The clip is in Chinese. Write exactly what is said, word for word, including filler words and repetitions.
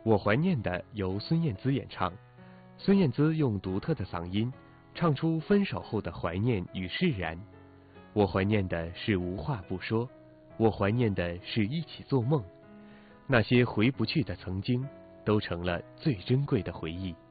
我怀念的由孙燕姿演唱，孙燕姿用独特的嗓音唱出分手后的怀念与释然。我怀念的是无话不说，我怀念的是一起做梦，那些回不去的曾经，都成了最珍贵的回忆。